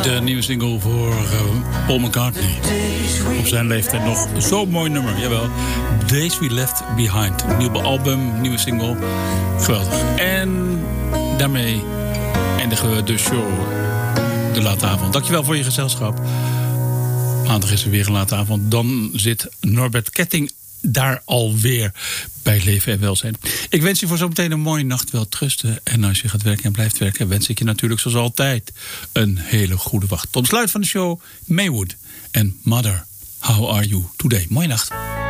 De nieuwe single voor Paul McCartney. Op zijn leeftijd nog zo'n mooi nummer, jawel. Days We Left Behind. Nieuw album, nieuwe single. Geweldig. En daarmee eindigen we de show. De late avond. Dankjewel voor je gezelschap. Maandag is er weer een late avond. Dan zit Norbert Ketting daar alweer bij Leven en Welzijn. Ik wens je voor zometeen een mooie nacht, wel trusten. En als je gaat werken en blijft werken, wens ik je natuurlijk zoals altijd een hele goede wacht. Tot besluit van de show, Maywood en Mother, How Are You Today? Mooie nacht.